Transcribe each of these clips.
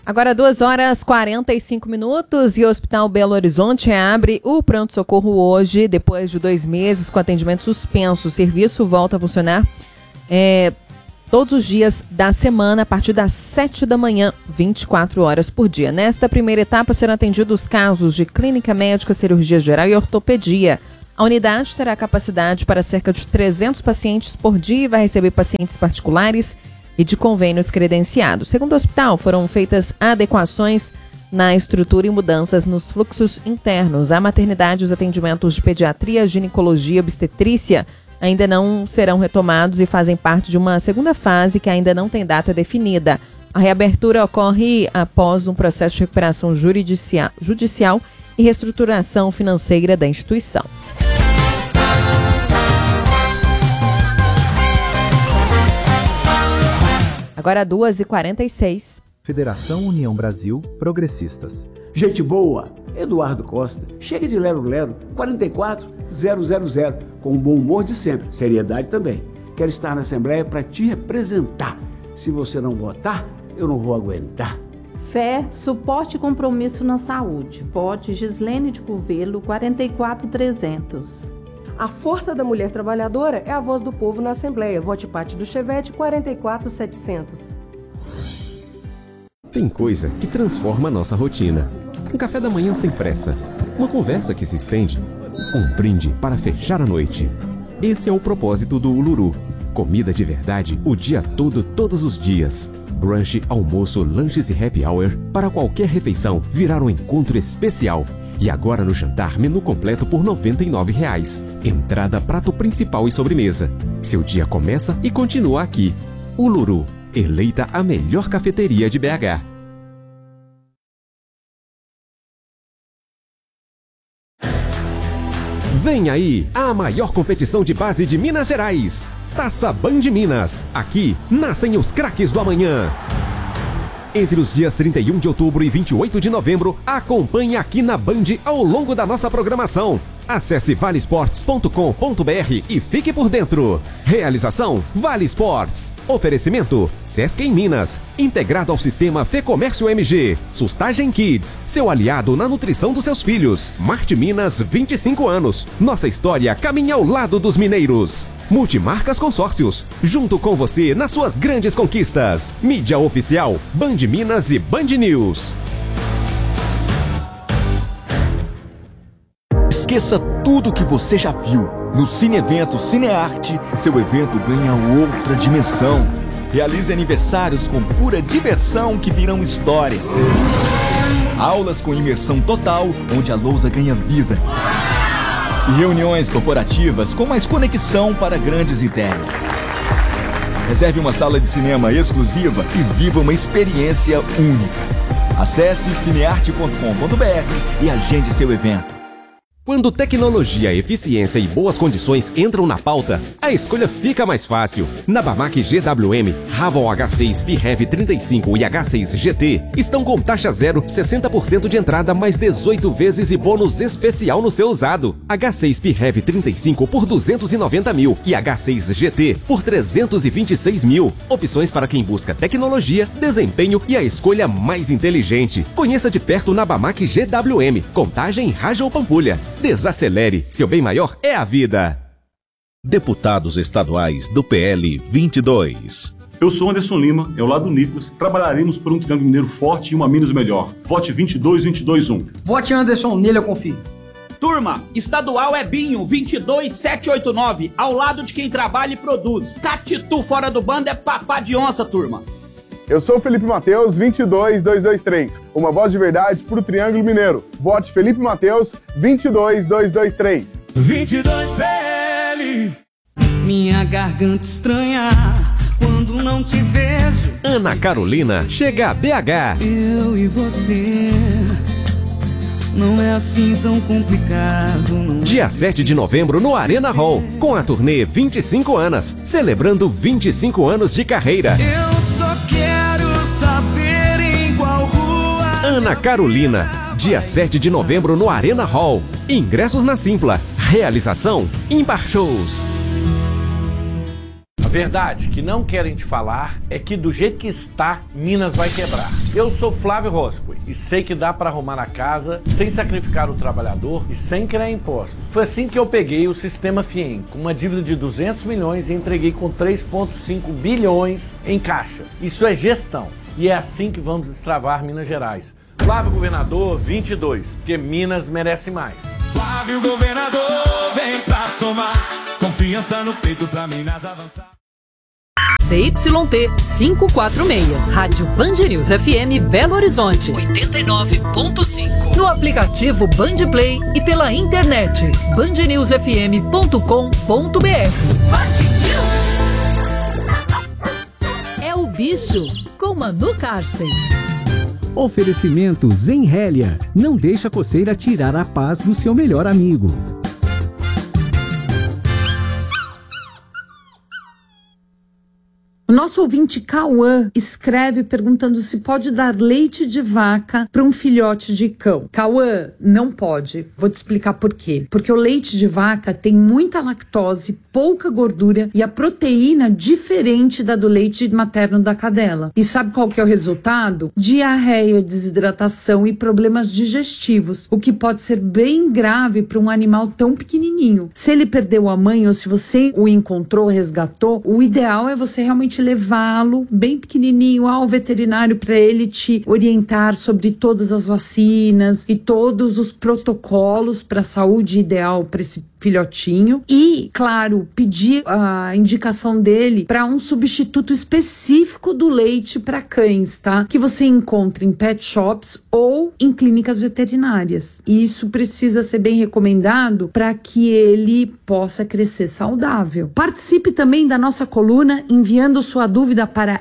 Agora 2h45 e o Hospital Belo Horizonte abre o pronto-socorro hoje, depois de 2 meses com atendimento suspenso. O serviço volta a funcionar todos os dias da semana, a partir das 7 da manhã, 24 horas por dia. Nesta primeira etapa serão atendidos casos de clínica médica, cirurgia geral e ortopedia. A unidade terá capacidade para cerca de 300 pacientes por dia e vai receber pacientes particulares e de convênios credenciados. Segundo o hospital, foram feitas adequações na estrutura e mudanças nos fluxos internos. A maternidade e os atendimentos de pediatria, ginecologia e obstetrícia ainda não serão retomados e fazem parte de uma segunda fase que ainda não tem data definida. A reabertura ocorre após um processo de recuperação judicial e reestruturação financeira da instituição. Agora 2h46. Federação União Brasil Progressistas. Gente boa, Eduardo Costa. Chega de lero-lero, 44000, com o bom humor de sempre, seriedade também. Quero estar na Assembleia para te representar. Se você não votar, eu não vou aguentar. Fé, suporte e compromisso na saúde. Vote Gislene de Curvelo, 44300. A força da mulher trabalhadora é a voz do povo na Assembleia. Vote Pátio do Chevette, 44700. Tem coisa que transforma a nossa rotina. Um café da manhã sem pressa. Uma conversa que se estende. Um brinde para fechar a noite. Esse é o propósito do Uluru. Comida de verdade o dia todo, todos os dias. Brunch, almoço, lanches e happy hour para qualquer refeição virar um encontro especial. E agora no jantar, menu completo por R$ 99,00. Entrada, prato principal e sobremesa. Seu dia começa e continua aqui. Uluru, eleita a melhor cafeteria de BH. Vem aí a maior competição de base de Minas Gerais. Taça Band Minas. Aqui nascem os craques do amanhã. Entre os dias 31 de outubro e 28 de novembro, acompanhe aqui na Band ao longo da nossa programação. Acesse valesports.com.br e fique por dentro. Realização Vale Sports. Oferecimento Sesc em Minas. Integrado ao sistema Fê Comércio MG. Sustagem Kids. Seu aliado na nutrição dos seus filhos. Marte Minas, 25 anos. Nossa história caminha ao lado dos mineiros. Multimarcas Consórcios. Junto com você nas suas grandes conquistas. Mídia oficial Band Minas e Band News. Esqueça tudo que você já viu. No Cine Evento Cinearte, seu evento ganha outra dimensão. Realize aniversários com pura diversão que virão histórias. Aulas com imersão total, onde a lousa ganha vida. E reuniões corporativas com mais conexão para grandes ideias. Reserve uma sala de cinema exclusiva e viva uma experiência única. Acesse cinearte.com.br e agende seu evento. Quando tecnologia, eficiência e boas condições entram na pauta, a escolha fica mais fácil. Na Bamac GWM, Havon H6 PHEV 35 e H6 GT estão com taxa zero, 60% de entrada mais 18 vezes e bônus especial no seu usado. H6 PHEV 35 por 290 mil e H6 GT por 326 mil. Opções para quem busca tecnologia, desempenho e a escolha mais inteligente. Conheça de perto na Bamac GWM, Contagem, Rajol Pampulha. Desacelere, seu bem maior é a vida. Deputados estaduais do PL 22. Eu sou Anderson Lima, ao lado do Nicolas, trabalharemos por um Triângulo Mineiro forte e uma Minas melhor. Vote 22-22-1. Vote Anderson, nele eu confio. Turma, estadual é Binho, 22789, ao lado de quem trabalha e produz. Catitu fora do bando é papá de onça, turma. Eu sou o Felipe Mateus, 22223. Uma voz de verdade pro Triângulo Mineiro. Vote Felipe Mateus, 22223. 22PL. Minha garganta estranha quando não te vejo. Ana Carolina chega a BH. Eu e você não é assim tão complicado, não. Dia 7 de novembro no Arena Hall, com a turnê 25 anos, celebrando 25 anos de carreira. Eu só quero saber em qual rua. Ana Carolina, dia 7 de novembro no Arena Hall. Ingressos na Simpla. Realização Impar Shows. A verdade que não querem te falar é que do jeito que está, Minas vai quebrar. Eu sou Flávio Roscoe e sei que dá para arrumar a casa sem sacrificar o trabalhador e sem criar impostos. Foi assim que eu peguei o sistema FIEM, com uma dívida de 200 milhões e entreguei com 3,5 bilhões em caixa. Isso é gestão e é assim que vamos destravar Minas Gerais. Flávio Governador 22, porque Minas merece mais. Flávio Governador, vem pra somar. Confiança no peito pra Minas avançar. CYT 546, Rádio Band News FM Belo Horizonte, 89.5. No aplicativo Band Play e pela internet, bandnewsfm.com.br. É o Bicho, com Manu Karsten. Oferecimento Zenhélia. Não deixa a coceira tirar a paz do seu melhor amigo. O nosso ouvinte Cauã escreve perguntando se pode dar leite de vaca para um filhote de cão. Cauã, não pode. Vou te explicar por quê. Porque o leite de vaca tem muita lactose, pouca gordura e a proteína diferente da do leite materno da cadela. E sabe qual que é o resultado? Diarreia, desidratação e problemas digestivos, o que pode ser bem grave para um animal tão pequenininho. Se ele perdeu a mãe ou se você o encontrou, resgatou, o ideal é você realmente levá-lo bem pequenininho ao veterinário para ele te orientar sobre todas as vacinas e todos os protocolos para a saúde ideal para esse filhotinho e, claro, pedir a indicação dele para um substituto específico do leite para cães, tá? Que você encontra em pet shops ou em clínicas veterinárias. E isso precisa ser bem recomendado para que ele possa crescer saudável. Participe também da nossa coluna enviando sua dúvida para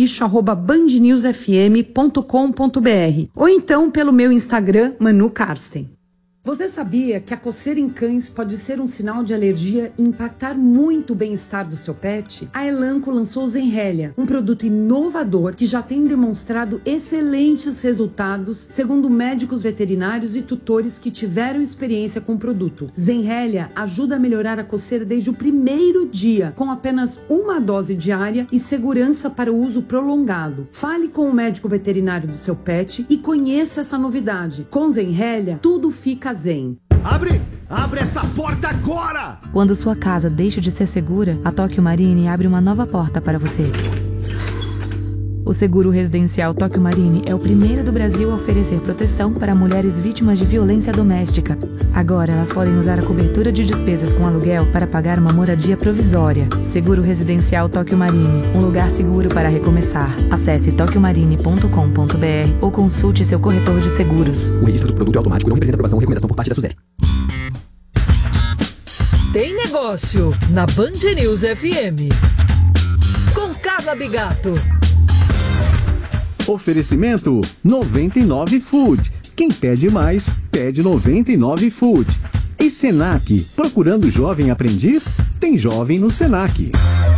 elbicho@bandnewsfm.com.br ou então pelo meu Instagram, Manu Karsten. Você sabia que a coceira em cães pode ser um sinal de alergia e impactar muito o bem-estar do seu pet? A Elanco lançou o Zenhélia, um produto inovador que já tem demonstrado excelentes resultados, segundo médicos veterinários e tutores que tiveram experiência com o produto. Zenhélia ajuda a melhorar a coceira desde o primeiro dia, com apenas uma dose diária e segurança para o uso prolongado. Fale com o médico veterinário do seu pet e conheça essa novidade. Com Zenhélia, tudo fica zen. Abre essa porta agora! Quando sua casa deixa de ser segura, a Tóquio Marine abre uma nova porta para você. O seguro residencial Tóquio Marine é o primeiro do Brasil a oferecer proteção para mulheres vítimas de violência doméstica. Agora elas podem usar a cobertura de despesas com aluguel para pagar uma moradia provisória. Seguro residencial Tóquio Marine, um lugar seguro para recomeçar. Acesse tokyomarine.com.br ou consulte seu corretor de seguros. O registro do produto é automático e não representa aprovação ou recomendação por parte da SUSEP. Tem negócio na Band News FM. Com Carla Bigato. Oferecimento 99 Food. Quem pede mais, pede 99 Food. E Senac, procurando jovem aprendiz? Tem jovem no Senac.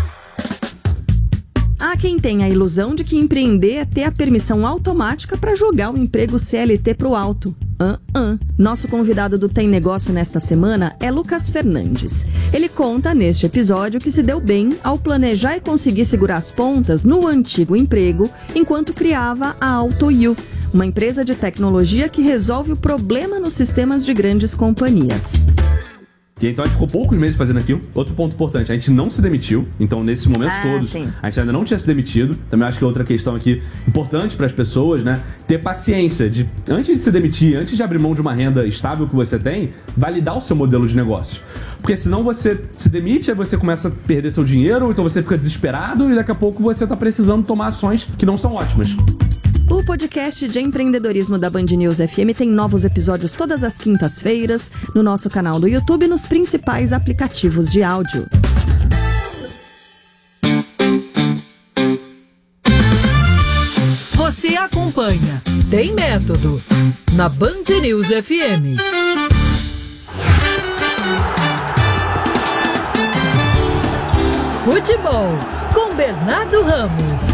Há quem tenha a ilusão de que empreender é ter a permissão automática para jogar o emprego CLT pro alto. Nosso convidado do Tem Negócio nesta semana é Lucas Fernandes. Ele conta neste episódio que se deu bem ao planejar e conseguir segurar as pontas no antigo emprego enquanto criava a AutoU, uma empresa de tecnologia que resolve o problema nos sistemas de grandes companhias. E então a gente ficou poucos meses fazendo aquilo. Outro ponto importante, a gente não se demitiu. Então nesses momentos todos, sim, a gente ainda não tinha se demitido. Também acho que outra questão aqui importante para as pessoas, né? Ter paciência de, antes de se demitir, antes de abrir mão de uma renda estável que você tem, validar o seu modelo de negócio. Porque senão você se demite, aí você começa a perder seu dinheiro, ou então você fica desesperado e daqui a pouco você tá precisando tomar ações que não são ótimas. O podcast de empreendedorismo da Band News FM tem novos episódios todas as quintas-feiras no nosso canal do YouTube e nos principais aplicativos de áudio. Você acompanha Tem Método na Band News FM. Futebol com Bernardo Ramos.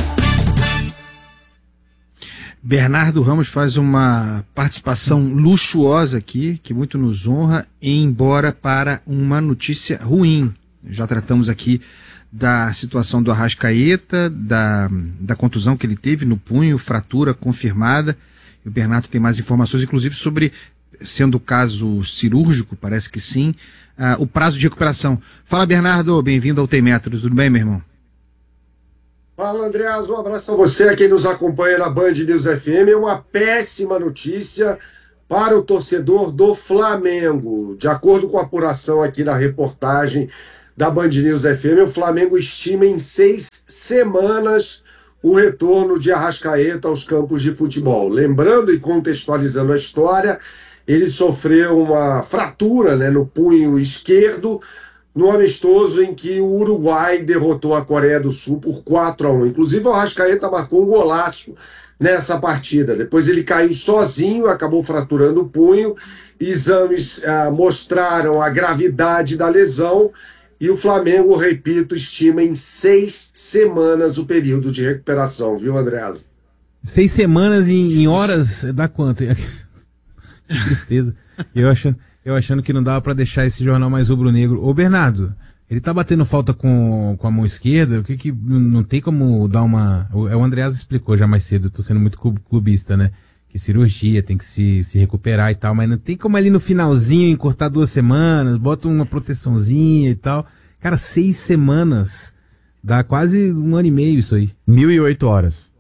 Bernardo Ramos faz uma participação luxuosa aqui, que muito nos honra, embora para uma notícia ruim. Já tratamos aqui da situação do Arrascaeta, da contusão que ele teve no punho, fratura confirmada. O Bernardo tem mais informações, inclusive sobre, sendo caso cirúrgico, parece que sim, o prazo de recuperação. Fala, Bernardo, bem-vindo ao Tem Metro. Tudo bem, meu irmão? Fala, Andreas, um abraço a você, a quem nos acompanha na Band News FM. É uma péssima notícia para o torcedor do Flamengo. De acordo com a apuração aqui na reportagem da Band News FM, o Flamengo estima em 6 semanas o retorno de Arrascaeta aos campos de futebol. Lembrando e contextualizando a história, ele sofreu uma fratura, né, no punho esquerdo, no amistoso em que o Uruguai derrotou a Coreia do Sul por 4-1. Inclusive o Arrascaeta marcou um golaço nessa partida. Depois ele caiu sozinho, acabou fraturando o punho. Exames mostraram a gravidade da lesão e o Flamengo, repito, estima em 6 semanas o período de recuperação, viu, Andreasa? 6 semanas em horas dá quanto? Que tristeza. Eu achando que não dava pra deixar esse jornal mais rubro-negro. Ô, Bernardo, ele tá batendo falta com a mão esquerda? O que não tem como dar uma... O Andreas explicou já mais cedo, eu tô sendo muito clubista, né? Que cirurgia, tem que se recuperar e tal, mas não tem como ali no finalzinho encurtar 2 semanas, bota uma proteçãozinha e tal. Cara, 6 semanas, dá quase 1 ano e meio isso aí. 1.008 horas.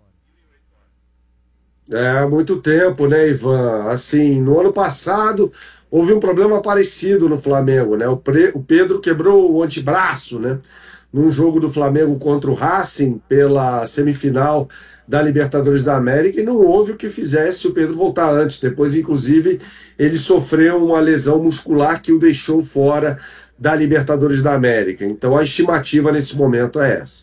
É, muito tempo, né, Ivan? Assim, no ano passado houve um problema parecido no Flamengo, né? O Pedro quebrou o antebraço, né? Num jogo do Flamengo contra o Racing pela semifinal da Libertadores da América, e não houve o que fizesse o Pedro voltar antes. Depois, inclusive, ele sofreu uma lesão muscular que o deixou fora da Libertadores da América. Então a estimativa nesse momento é essa.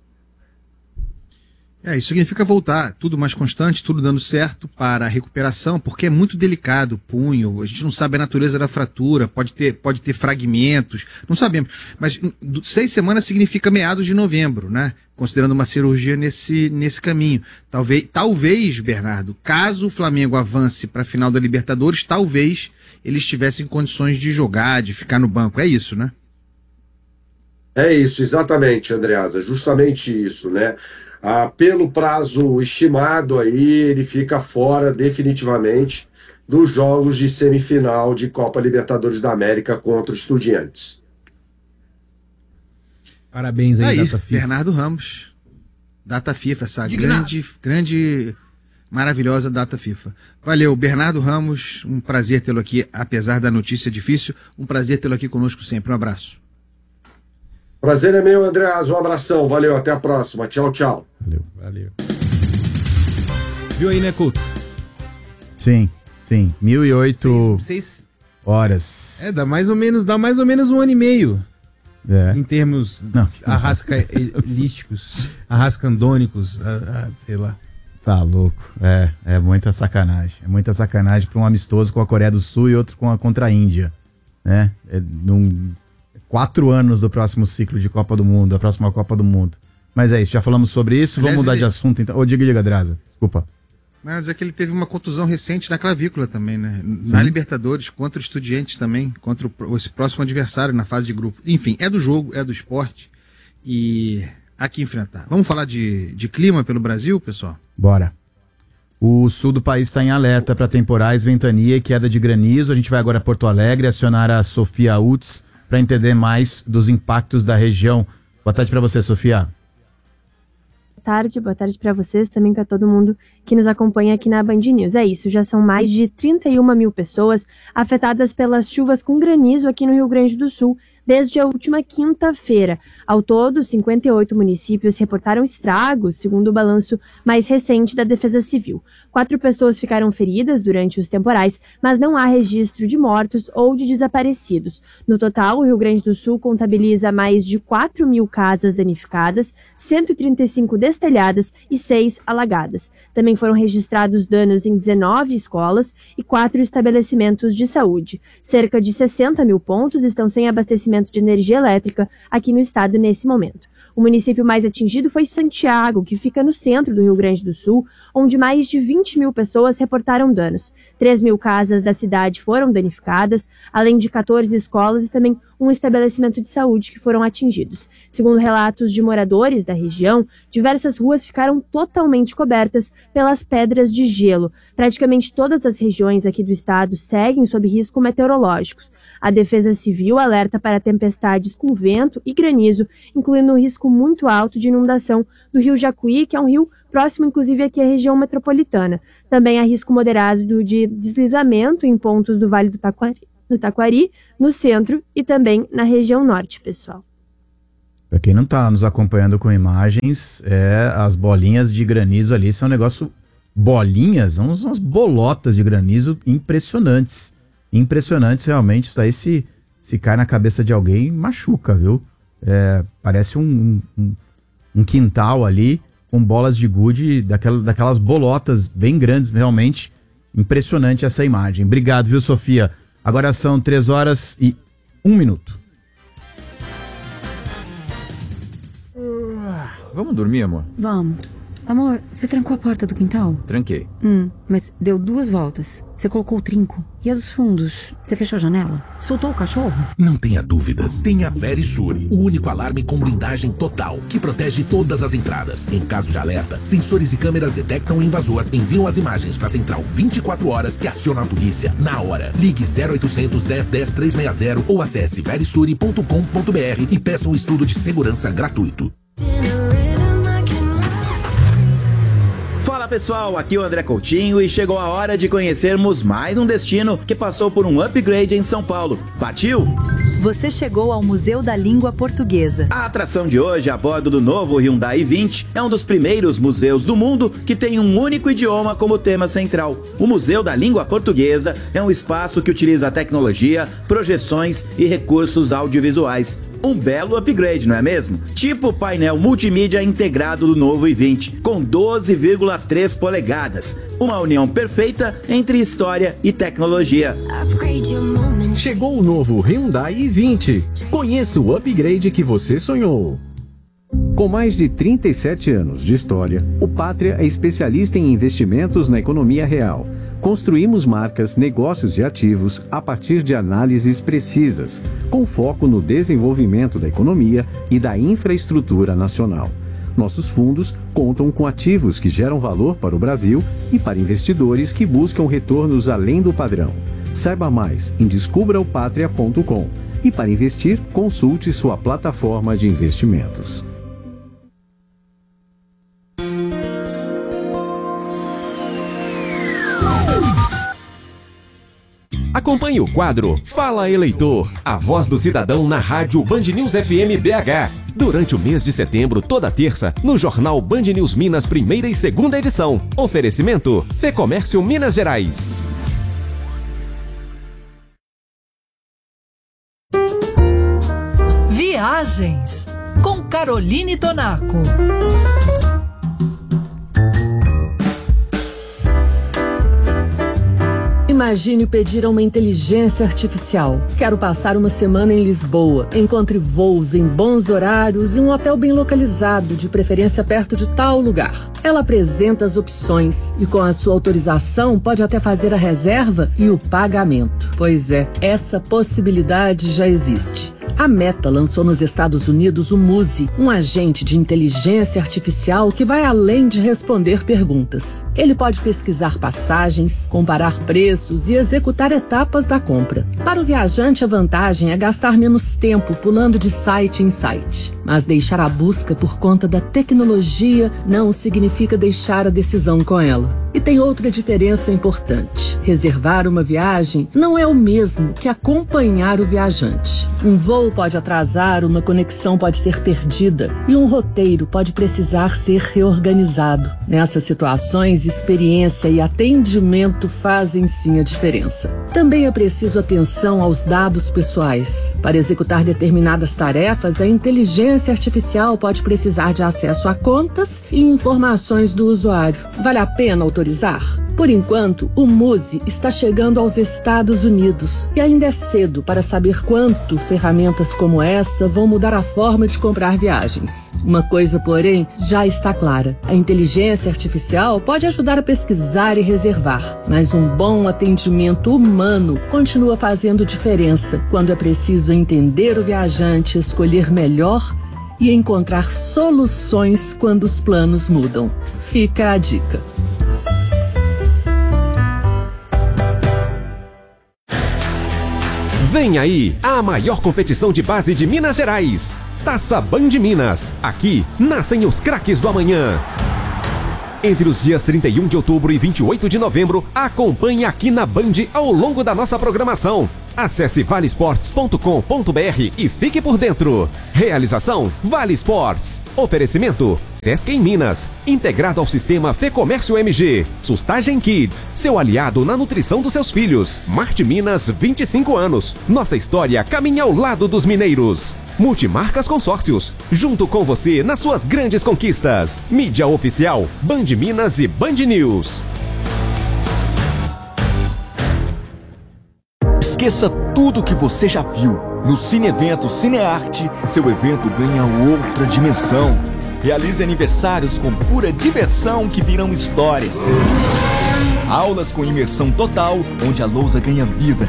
Isso significa voltar, tudo mais constante, tudo dando certo para a recuperação, porque é muito delicado o punho, a gente não sabe a natureza da fratura, pode ter fragmentos, não sabemos. Mas 6 semanas significa meados de novembro, né? Considerando uma cirurgia nesse caminho. Talvez, Bernardo, caso o Flamengo avance para a final da Libertadores, talvez eles tivessem condições de jogar, de ficar no banco. É isso, né? É isso, exatamente, Andreasa, justamente isso, né? Pelo prazo estimado aí, ele fica fora definitivamente dos jogos de semifinal de Copa Libertadores da América contra os Estudiantes. Parabéns aí, Data FIFA. Bernardo Ramos, Data FIFA, essa grande, maravilhosa Data FIFA. Valeu, Bernardo Ramos, um prazer tê-lo aqui, apesar da notícia difícil, um prazer tê-lo aqui conosco sempre, um abraço. Prazer é meu, Andreas. Um abração. Valeu, até a próxima. Tchau, tchau. Valeu. Viu aí, né, Couto? Sim. 1.008 horas. Dá mais ou menos 1 ano e meio. Em termos arrascaelísticos, arrascandônicos, sei lá. Tá louco. É muita sacanagem. É muita sacanagem para um amistoso com a Coreia do Sul e outro contra a Índia. Né? 4 anos do próximo ciclo de Copa do Mundo, a próxima Copa do Mundo. Mas é isso, já falamos sobre isso, vamos mudar de assunto então. Diga, Draza, desculpa. Mas é que ele teve uma contusão recente na clavícula também, né? Na Libertadores, contra o Estudiantes também, contra esse próximo adversário na fase de grupo. Enfim, é do jogo, é do esporte e há que enfrentar. Vamos falar de clima pelo Brasil, pessoal? Bora. O sul do país está em alerta para temporais, ventania e queda de granizo. A gente vai agora a Porto Alegre acionar a Sofia Utz para entender mais dos impactos da região. Boa tarde para você, Sofia. Boa tarde para vocês, também para todo mundo que nos acompanha aqui na Band News. É isso, já são mais de 31 mil pessoas afetadas pelas chuvas com granizo aqui no Rio Grande do Sul desde a última quinta-feira. Ao todo, 58 municípios reportaram estragos, segundo o balanço mais recente da Defesa Civil. 4 pessoas ficaram feridas durante os temporais, mas não há registro de mortos ou de desaparecidos. No total, o Rio Grande do Sul contabiliza mais de 4 mil casas danificadas, 135 destelhadas e 6 alagadas. Também foram registrados danos em 19 escolas e 4 estabelecimentos de saúde. Cerca de 60 mil pontos estão sem abastecimento fornecimento de energia elétrica aqui no estado nesse momento. O município mais atingido foi Santiago, que fica no centro do Rio Grande do Sul, onde mais de 20 mil pessoas reportaram danos. 3 mil casas da cidade foram danificadas, além de 14 escolas e também um estabelecimento de saúde que foram atingidos. Segundo relatos de moradores da região, diversas ruas ficaram totalmente cobertas pelas pedras de gelo. Praticamente todas as regiões aqui do estado seguem sob risco meteorológicos. A Defesa Civil alerta para tempestades com vento e granizo, incluindo um risco muito alto de inundação do rio Jacuí, que é um rio próximo, inclusive, aqui à região metropolitana. Também há risco moderado de deslizamento em pontos do Vale do Taquari, no centro e também na região norte, pessoal. Para quem não está nos acompanhando com imagens, as bolinhas de granizo ali são um negócio... Bolinhas? São umas bolotas de granizo impressionantes. Impressionantes, realmente. Isso aí, se cai na cabeça de alguém, machuca, viu? Parece um quintal ali com bolas de gude, daquelas bolotas bem grandes, realmente. Impressionante essa imagem. Obrigado, viu, Sofia? Agora são 3h01. Vamos dormir, amor? Vamos. Amor, você trancou a porta do quintal? Tranquei. Mas deu 2 voltas. Você colocou o trinco. E a dos fundos? Você fechou a janela? Soltou o cachorro? Não tenha dúvidas. Tem a Verisure, o único alarme com blindagem total, que protege todas as entradas. Em caso de alerta, sensores e câmeras detectam o invasor, enviam as imagens para a central 24 horas que aciona a polícia na hora. Ligue 0800 10 10 360 ou acesse verisure.com.br e peça um estudo de segurança gratuito. Fala pessoal, aqui é o André Coutinho e chegou a hora de conhecermos mais um destino que passou por um upgrade em São Paulo. Partiu? Você chegou ao Museu da Língua Portuguesa. A atração de hoje, a bordo do novo Hyundai i20, é um dos primeiros museus do mundo que tem um único idioma como tema central. O Museu da Língua Portuguesa é um espaço que utiliza tecnologia, projeções e recursos audiovisuais. Um belo upgrade, não é mesmo? Tipo o painel multimídia integrado do novo i20, com 12,3 polegadas. Uma união perfeita entre história e tecnologia. Chegou o novo Hyundai i20. Conheça o upgrade que você sonhou. Com mais de 37 anos de história, o Pátria é especialista em investimentos na economia real. Construímos marcas, negócios e ativos a partir de análises precisas, com foco no desenvolvimento da economia e da infraestrutura nacional. Nossos fundos contam com ativos que geram valor para o Brasil e para investidores que buscam retornos além do padrão. Saiba mais em descubraopatria.com e para investir, consulte sua plataforma de investimentos. Acompanhe o quadro Fala Eleitor, a voz do cidadão na rádio Band News FM BH. Durante o mês de setembro, toda terça, no jornal Band News Minas, primeira e segunda edição. Oferecimento Fecomércio Minas Gerais. Viagens com Caroline Tonaco. Imagine pedir a uma inteligência artificial: quero passar uma semana em Lisboa. Encontre voos em bons horários e um hotel bem localizado, de preferência perto de tal lugar. Ela apresenta as opções e, com a sua autorização, pode até fazer a reserva e o pagamento. Pois é, essa possibilidade já existe. A Meta lançou nos Estados Unidos o Muzi, um agente de inteligência artificial que vai além de responder perguntas. Ele pode pesquisar passagens, comparar preços e executar etapas da compra. Para o viajante, a vantagem é gastar menos tempo pulando de site em site. Mas deixar a busca por conta da tecnologia não significa deixar a decisão com ela. E tem outra diferença importante. Reservar uma viagem não é o mesmo que acompanhar o viajante. Um voo pode atrasar, uma conexão pode ser perdida e um roteiro pode precisar ser reorganizado. Nessas situações, experiência e atendimento fazem sim a diferença. Também é preciso atenção aos dados pessoais. Para executar determinadas tarefas, a inteligência artificial pode precisar de acesso a contas e informações do usuário. Vale a pena autorizar? Por enquanto, o Muzi está chegando aos Estados Unidos e ainda é cedo para saber quanto ferramentas como essa vão mudar a forma de comprar viagens. Uma coisa, porém, já está clara. A inteligência artificial pode ajudar a pesquisar e reservar, mas um bom atendimento humano continua fazendo diferença quando é preciso entender o viajante, escolher melhor e encontrar soluções quando os planos mudam. Fica a dica. Vem aí a maior competição de base de Minas Gerais. Taça Band Minas. Aqui nascem os craques do amanhã. Entre os dias 31 de outubro e 28 de novembro, acompanhe aqui na Band ao longo da nossa programação. Acesse valesports.com.br e fique por dentro. Realização Vale Sports. Oferecimento Sesc em Minas, integrado ao sistema Fecomércio MG. Sustagem Kids, seu aliado na nutrição dos seus filhos. Marte Minas, 25 anos. Nossa história caminha ao lado dos mineiros. Multimarcas Consórcios, junto com você nas suas grandes conquistas. Mídia oficial, Band Minas e Band News. Esqueça tudo que você já viu. No Cine Evento Cinearte, seu evento ganha outra dimensão. Realize aniversários com pura diversão que viram histórias. Aulas com imersão total, onde a lousa ganha vida.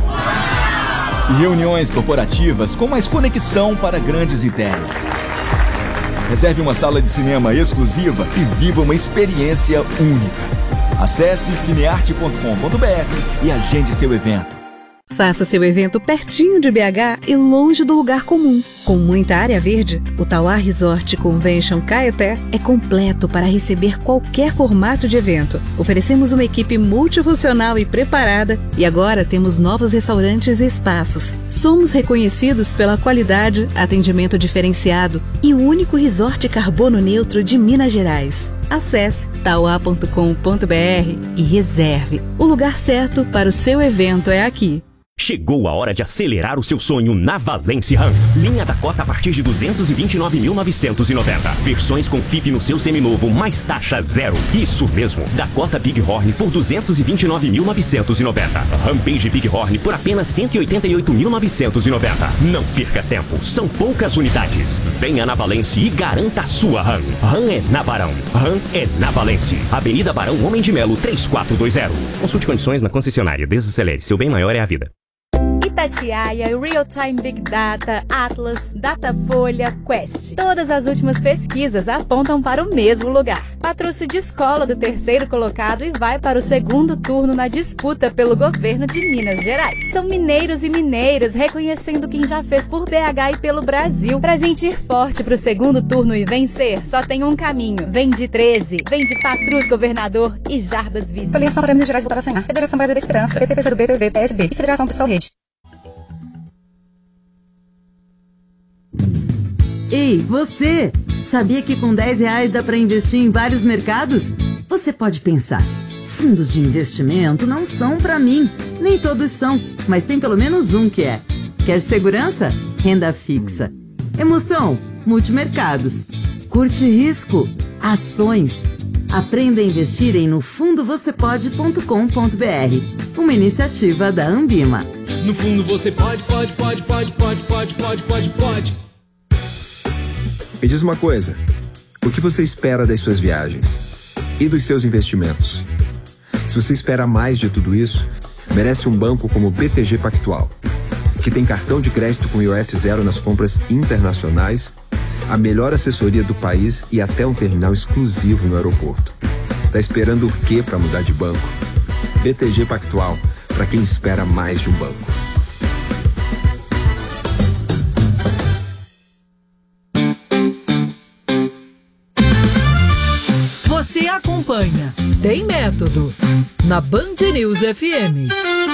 E reuniões corporativas com mais conexão para grandes ideias. Reserve uma sala de cinema exclusiva e viva uma experiência única. Acesse cinearte.com.br e agende seu evento. Faça seu evento pertinho de BH e longe do lugar comum. Com muita área verde, o Tauá Resort Convention Caeté é completo para receber qualquer formato de evento. Oferecemos uma equipe multifuncional e preparada e agora temos novos restaurantes e espaços. Somos reconhecidos pela qualidade, atendimento diferenciado e o único resort carbono neutro de Minas Gerais. Acesse tauá.com.br e reserve. O lugar certo para o seu evento é aqui. Chegou a hora de acelerar o seu sonho na Valence Ram. Linha Dakota a partir de 229.990. Versões com FIP no seu seminovo, mais taxa zero. Isso mesmo, Dakota Bighorn por 229.990. Rampage Bighorn por apenas 188.990. Não perca tempo, são poucas unidades. Venha na Valence e garanta a sua Ram. Ram é na Barão, Ram é na Valence. Avenida Barão Homem de Melo 3420. Consulte condições na concessionária. Desacelere, seu bem maior é a vida. Itatiaia, Real Time Big Data, Atlas, Datafolha, Quest. Todas as últimas pesquisas apontam para o mesmo lugar. Patru se descola do terceiro colocado e vai para o segundo turno na disputa pelo governo de Minas Gerais. São mineiros e mineiras reconhecendo quem já fez por BH e pelo Brasil. Pra gente ir forte pro segundo turno e vencer, só tem um caminho. Vem de 13, vem de Patrus governador e Jarbas vice. Coligação para Minas Gerais voltada a sonhar. Federação Brasil da Esperança, PT, PCdoB, PV, PSB e Federação Pessoal Rede. Ei, você! Sabia que com R$10 dá para investir em vários mercados? Você pode pensar, fundos de investimento não são para mim. Nem todos são, mas tem pelo menos um que é. Quer segurança? Renda fixa. Emoção? Multimercados. Curte risco? Ações. Aprenda a investir em nofundovocepode.com.br. Uma iniciativa da Ambima. No fundo você pode. Me diz uma coisa, o que você espera das suas viagens? E dos seus investimentos? Se você espera mais de tudo isso, merece um banco como o BTG Pactual, que tem cartão de crédito com IOF zero nas compras internacionais, a melhor assessoria do país e até um terminal exclusivo no aeroporto. Tá esperando o quê para mudar de banco? BTG Pactual, para quem espera mais de um banco. Você acompanha Tem Método na Band News FM.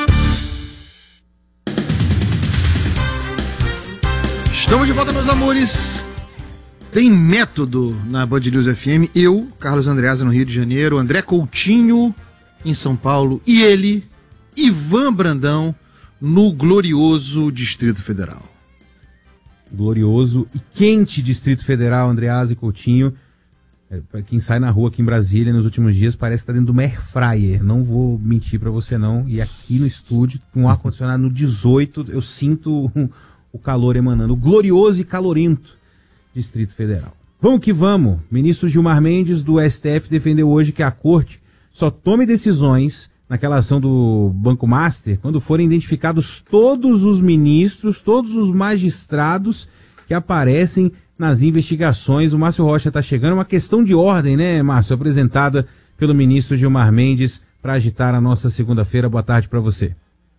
Estamos de volta, meus amores. Tem Método na Band News FM. Eu, Carlos Andreasa, no Rio de Janeiro, André Coutinho em São Paulo e ele, Ivan Brandão, no glorioso Distrito Federal. Glorioso e quente Distrito Federal, Andreasa e Coutinho. Quem sai na rua aqui em Brasília nos últimos dias parece que tá dentro do air fryer. Não vou mentir para você não. E aqui no estúdio, com o ar-condicionado no 18, eu sinto o calor emanando. O glorioso e calorento Distrito Federal. Vamos que vamos. Ministro Gilmar Mendes do STF defendeu hoje que a corte só tome decisões naquela ação do Banco Master quando forem identificados todos os ministros, todos os magistrados que aparecem nas investigações. O Márcio Rocha está chegando, uma questão de ordem, né, Márcio, apresentada pelo ministro Gilmar Mendes para agitar a nossa segunda-feira. Boa tarde para você.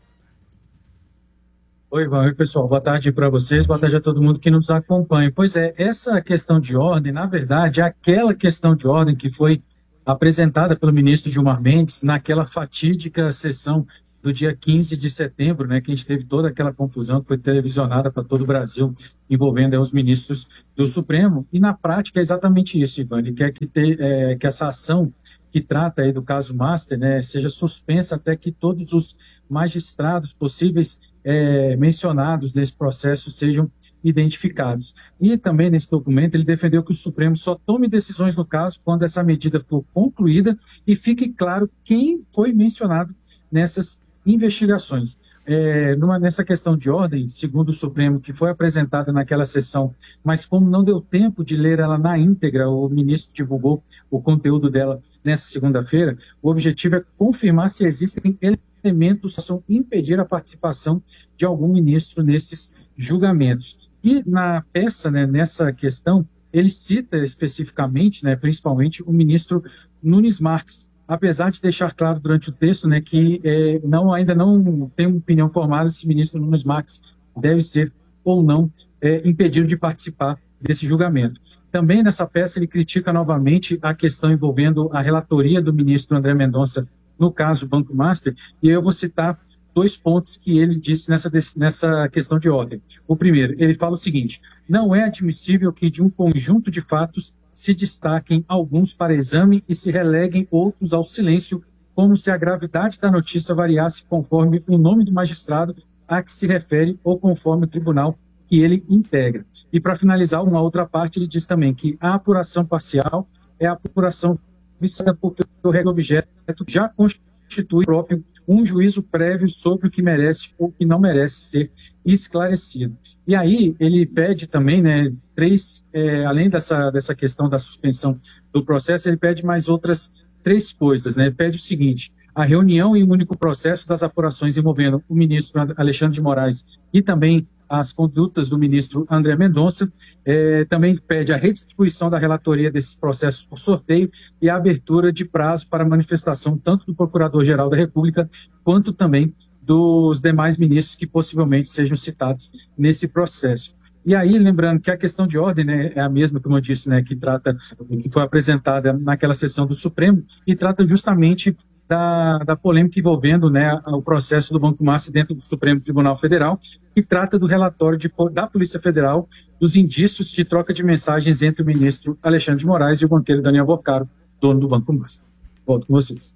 Oi, Ivan. Oi, pessoal. Boa tarde para vocês, boa tarde a todo mundo que nos acompanha. Pois é, essa questão de ordem, na verdade, é aquela questão de ordem que foi apresentada pelo ministro Gilmar Mendes naquela fatídica sessão do dia 15 de setembro, né, que a gente teve toda aquela confusão que foi televisionada para todo o Brasil, envolvendo os ministros do Supremo. E na prática é exatamente isso, Ivan. Ele quer que essa ação que trata aí do caso Master, né, seja suspensa até que todos os magistrados possíveis mencionados nesse processo sejam identificados. E também nesse documento ele defendeu que o Supremo só tome decisões no caso quando essa medida for concluída e fique claro quem foi mencionado nessas investigações. Nessa questão de ordem, segundo o Supremo, que foi apresentada naquela sessão, mas como não deu tempo de ler ela na íntegra, o ministro divulgou o conteúdo dela nessa segunda-feira, o objetivo é confirmar se existem elementos que possam impedir a participação de algum ministro nesses julgamentos. E na peça, né, nessa questão, ele cita especificamente, né, principalmente, o ministro Nunes Marques, apesar de deixar claro durante o texto, né, que ainda não tem uma opinião formada se o ministro Nunes Marques deve ser ou não impedido de participar desse julgamento. Também nessa peça ele critica novamente a questão envolvendo a relatoria do ministro André Mendonça no caso Banco Master, e eu vou citar 2 pontos que ele disse nessa questão de ordem. O primeiro, ele fala o seguinte: não é admissível que de um conjunto de fatos se destaquem alguns para exame e se releguem outros ao silêncio, como se a gravidade da notícia variasse conforme o nome do magistrado a que se refere ou conforme o tribunal que ele integra. E para finalizar, uma outra parte, ele diz também que a apuração parcial é a apuração vista porque o regra objeto já constitui próprio um juízo prévio sobre o que merece ou que não merece ser esclarecido. E aí ele pede também, né, além dessa questão da suspensão do processo, ele pede mais outras 3 coisas, né? Ele pede o seguinte: a reunião em um único processo das apurações envolvendo o ministro Alexandre de Moraes e também as condutas do ministro André Mendonça. Também pede a redistribuição da relatoria desses processos por sorteio e a abertura de prazo para manifestação tanto do Procurador-Geral da República quanto também dos demais ministros que possivelmente sejam citados nesse processo. E aí, lembrando que a questão de ordem, né, é a mesma, como eu disse, né, que foi apresentada naquela sessão do Supremo e trata justamente da polêmica envolvendo, né, o processo do Banco Master dentro do Supremo Tribunal Federal, que trata do relatório da Polícia Federal dos indícios de troca de mensagens entre o ministro Alexandre de Moraes e o banqueiro Daniel Vorcaro, dono do Banco Master. Volto com vocês.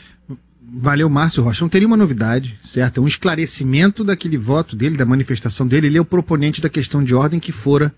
Valeu, Márcio Rocha. Não teria uma novidade, certo? Um esclarecimento daquele voto dele, da manifestação dele. Ele é o proponente da questão de ordem que fora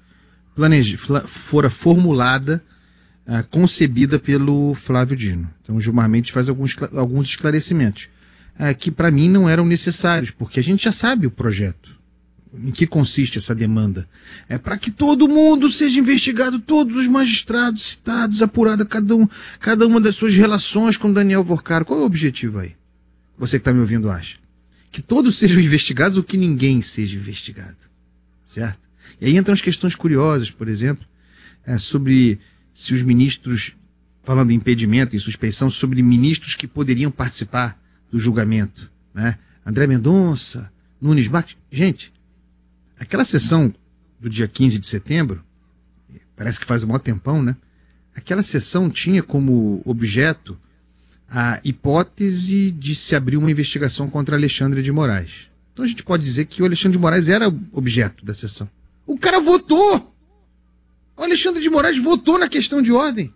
formulada, concebida pelo Flávio Dino. Então o Gilmar Mendes faz alguns esclarecimentos que para mim não eram necessários, porque a gente já sabe o projeto. Em que consiste essa demanda? É para que todo mundo seja investigado, todos os magistrados citados, apurada cada uma das suas relações com Daniel Vorcaro. Qual é o objetivo aí? Você que está me ouvindo acha? Que todos sejam investigados ou que ninguém seja investigado. Certo? E aí entram as questões curiosas, por exemplo, sobre se os ministros, falando em impedimento e suspeição, sobre ministros que poderiam participar do julgamento, né? André Mendonça, Nunes Marques. Gente, aquela sessão do dia 15 de setembro, parece que faz um maior tempão, né? Aquela sessão tinha como objeto a hipótese de se abrir uma investigação contra Alexandre de Moraes. Então a gente pode dizer que o Alexandre de Moraes era objeto da sessão. O cara votou! O Alexandre de Moraes votou na questão de ordem.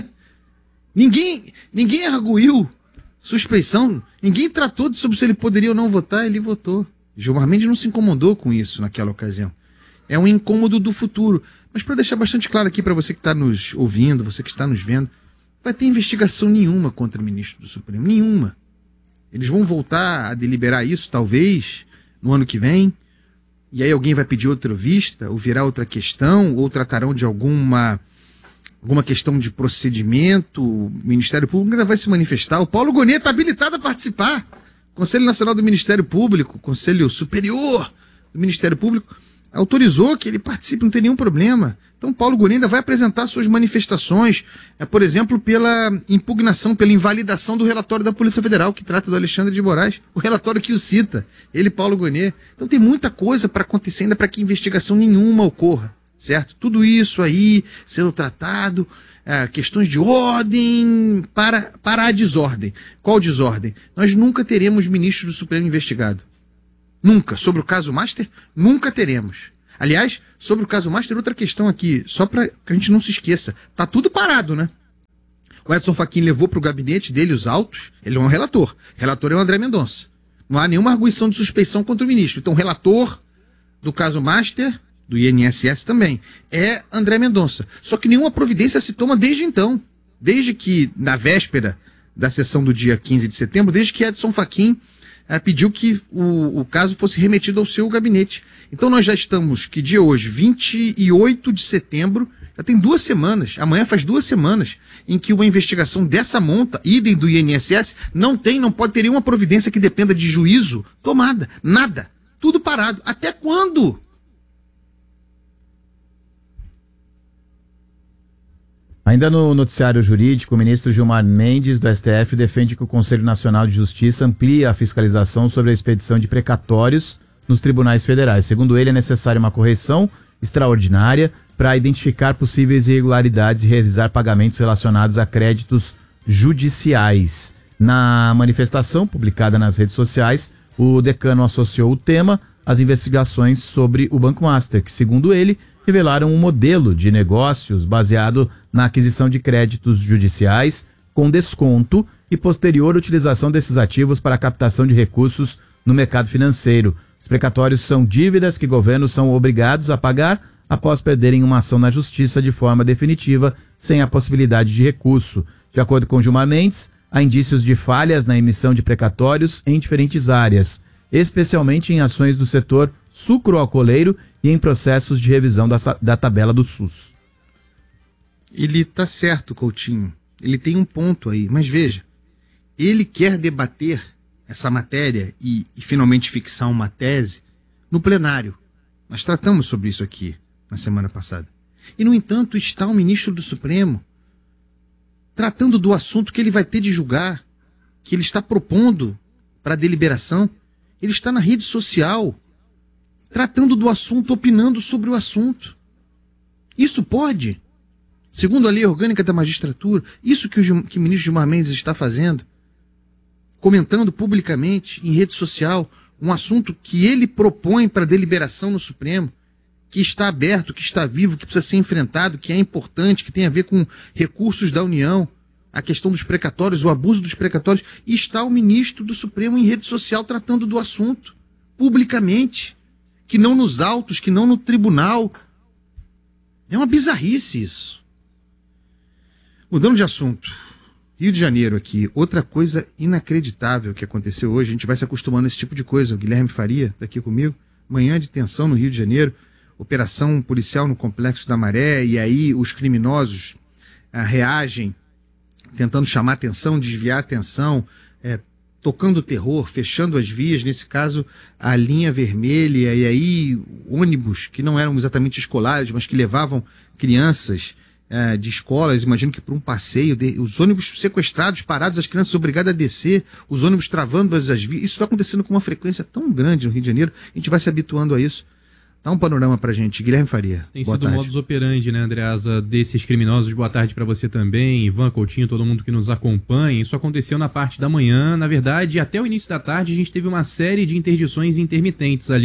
Ninguém arguiu suspeição, ninguém tratou sobre se ele poderia ou não votar, ele votou. Gilmar Mendes não se incomodou com isso naquela ocasião. É um incômodo do futuro. Mas para deixar bastante claro aqui para você que está nos ouvindo, você que está nos vendo, vai ter investigação nenhuma contra o ministro do Supremo, nenhuma. Eles vão voltar a deliberar isso, talvez, no ano que vem, e aí alguém vai pedir outra vista, ou virá outra questão, ou tratarão de alguma questão de procedimento, o Ministério Público ainda vai se manifestar. O Paulo Gonet está habilitado a participar. Conselho Nacional do Ministério Público, Conselho Superior do Ministério Público, autorizou que ele participe, não tem nenhum problema. Então Paulo Gonet ainda vai apresentar suas manifestações, por exemplo, pela impugnação, pela invalidação do relatório da Polícia Federal, que trata do Alexandre de Moraes, o relatório que o cita, ele, Paulo Gonet. Então tem muita coisa para acontecer ainda para que investigação nenhuma ocorra, certo? Tudo isso aí sendo tratado, questões de ordem para a desordem. Qual desordem? Nós nunca teremos ministro do Supremo investigado. Nunca. Sobre o caso Master, nunca teremos. Aliás, sobre o caso Master, outra questão aqui, só para que a gente não se esqueça. Tá tudo parado, né? O Edson Fachin levou para o gabinete dele os autos, ele é um relator. Relator é o André Mendonça. Não há nenhuma arguição de suspeição contra o ministro. Então, o relator do caso Master, do INSS também, é André Mendonça. Só que nenhuma providência se toma desde então. Desde que, na véspera da sessão do dia 15 de setembro, desde que Edson Fachin pediu que o caso fosse remetido ao seu gabinete. Então nós já estamos, que dia hoje, 28 de setembro, já tem 2 semanas, amanhã faz 2 semanas, em que uma investigação dessa monta, idem do INSS, não pode ter nenhuma providência que dependa de juízo tomada, nada, tudo parado. Até quando? Ainda no noticiário jurídico, o ministro Gilmar Mendes, do STF, defende que o Conselho Nacional de Justiça amplie a fiscalização sobre a expedição de precatórios nos tribunais federais. Segundo ele, é necessária uma correção extraordinária para identificar possíveis irregularidades e revisar pagamentos relacionados a créditos judiciais. Na manifestação, publicada nas redes sociais, o decano associou o tema às investigações sobre o Banco Master, que, segundo ele, revelaram um modelo de negócios baseado na aquisição de créditos judiciais com desconto e posterior utilização desses ativos para a captação de recursos no mercado financeiro. Os precatórios são dívidas que governos são obrigados a pagar após perderem uma ação na justiça de forma definitiva, sem a possibilidade de recurso. De acordo com Gilmar Mendes, há indícios de falhas na emissão de precatórios em diferentes áreas, especialmente em ações do setor sucroalcooleiro e em processos de revisão da tabela do SUS. Ele está certo, Coutinho. Ele tem um ponto aí, mas veja, ele quer debater essa matéria e finalmente fixar uma tese no plenário. Nós tratamos sobre isso aqui na semana passada. E, no entanto, está o ministro do Supremo tratando do assunto que ele vai ter de julgar, que ele está propondo para a deliberação. Ele está na rede social tratando do assunto, opinando sobre o assunto. Isso pode? Segundo a lei orgânica da magistratura, isso que o ministro Gilmar Mendes está fazendo, comentando publicamente em rede social um assunto que ele propõe para deliberação no Supremo, que está aberto, que está vivo, que precisa ser enfrentado, que é importante, que tem a ver com recursos da União, a questão dos precatórios, o abuso dos precatórios, e está o ministro do Supremo em rede social tratando do assunto, publicamente, que não nos autos, que não no tribunal. É uma bizarrice isso. Mudando de assunto, Rio de Janeiro aqui, outra coisa inacreditável que aconteceu hoje, a gente vai se acostumando a esse tipo de coisa, o Guilherme Faria está aqui comigo, manhã de tensão no Rio de Janeiro, operação policial no Complexo da Maré, e aí os criminosos reagem, tentando chamar atenção, desviar atenção, tocando terror, fechando as vias, nesse caso a linha vermelha, e aí ônibus que não eram exatamente escolares, mas que levavam crianças de escolas, imagino que para um passeio, os ônibus sequestrados, parados, as crianças obrigadas a descer, os ônibus travando as vias, isso está acontecendo com uma frequência tão grande no Rio de Janeiro, a gente vai se habituando a isso. Dá um panorama pra gente, Guilherme Faria. Tem sido o modus operandi, né, Andreasa, desses criminosos. Boa tarde para você também, Ivan, Coutinho, todo mundo que nos acompanha. Isso aconteceu na parte da manhã, na verdade, até o início da tarde a gente teve uma série de interdições intermitentes ali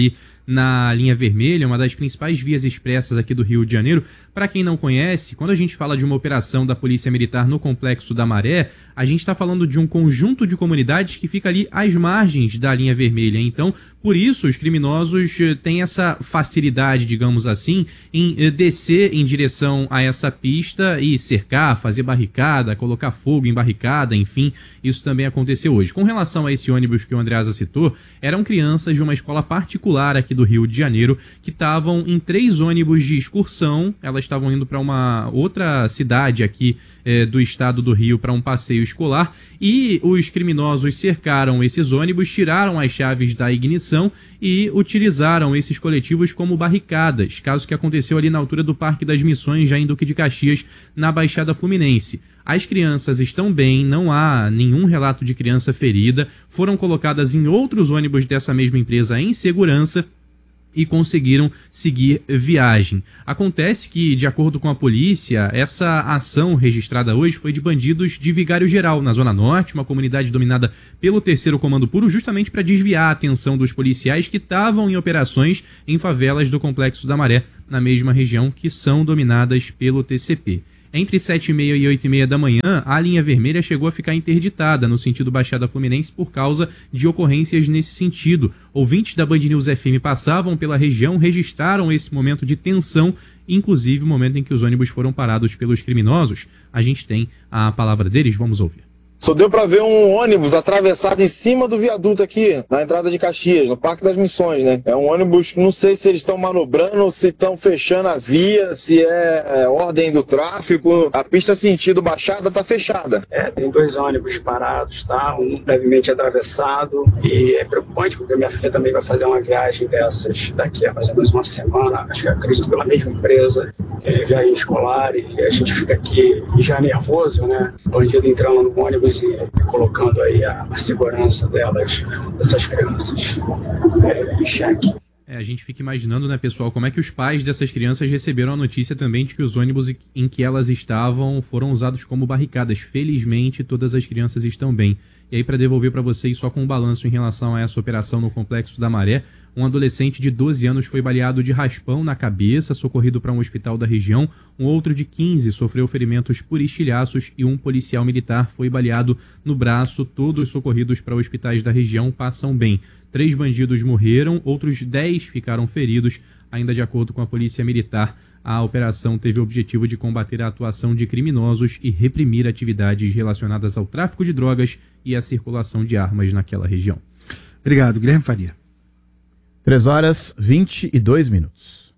na linha vermelha, uma das principais vias expressas aqui do Rio de Janeiro. Para quem não conhece, quando a gente fala de uma operação da Polícia Militar no Complexo da Maré, a gente está falando de um conjunto de comunidades que fica ali às margens da linha vermelha. Então, por isso, os criminosos têm essa facilidade, digamos assim, em descer em direção a essa pista e cercar, fazer barricada, colocar fogo em barricada, enfim, isso também aconteceu hoje. Com relação a esse ônibus que o Andreasa citou, eram crianças de uma escola particular aqui do Rio de Janeiro que estavam em 3 ônibus de excursão. Elas estavam indo para uma outra cidade aqui do estado do Rio para um passeio escolar e os criminosos cercaram esses ônibus, tiraram as chaves da ignição e utilizaram esses coletivos como barricadas, caso que aconteceu ali na altura do Parque das Missões, já em Duque de Caxias, na Baixada Fluminense. As crianças estão bem, não há nenhum relato de criança ferida, foram colocadas em outros ônibus dessa mesma empresa em segurança e conseguiram seguir viagem. Acontece que, de acordo com a polícia, essa ação registrada hoje foi de bandidos de Vigário Geral, na Zona Norte, uma comunidade dominada pelo 3º Comando Puro, justamente para desviar a atenção dos policiais que estavam em operações em favelas do Complexo da Maré, na mesma região, que são dominadas pelo TCP. Entre 7h30 e 8h30 da manhã, a linha vermelha chegou a ficar interditada no sentido Baixada Fluminense por causa de ocorrências nesse sentido. Ouvintes da Band News FM passavam pela região, registraram esse momento de tensão, inclusive o momento em que os ônibus foram parados pelos criminosos. A gente tem a palavra deles, vamos ouvir. Só deu pra ver um ônibus atravessado em cima do viaduto aqui, na entrada de Caxias, no Parque das Missões, né? É um ônibus, não sei se eles estão manobrando, se estão fechando a via, se é ordem do tráfego. A pista sentido Baixada tá fechada. Tem 2 ônibus parados, tá? Um levemente atravessado e é preocupante porque minha filha também vai fazer uma viagem dessas daqui a mais ou menos uma semana, acho que acredito pela mesma empresa, viagem escolar, e a gente fica aqui já nervoso, né? Bandido entrando no ônibus e colocando aí a segurança dessas crianças em xeque. A gente fica imaginando, né, pessoal, como é que os pais dessas crianças receberam a notícia também de que os ônibus em que elas estavam foram usados como barricadas. Felizmente, todas as crianças estão bem. E aí, para devolver para vocês só com um balanço em relação a essa operação no Complexo da Maré, um adolescente de 12 anos foi baleado de raspão na cabeça, socorrido para um hospital da região. Um outro de 15 sofreu ferimentos por estilhaços e um policial militar foi baleado no braço. Todos socorridos para hospitais da região passam bem. 3 bandidos morreram, outros 10 ficaram feridos. Ainda de acordo com a Polícia Militar, a operação teve o objetivo de combater a atuação de criminosos e reprimir atividades relacionadas ao tráfico de drogas e à circulação de armas naquela região. Obrigado, Guilherme Faria. 3h22.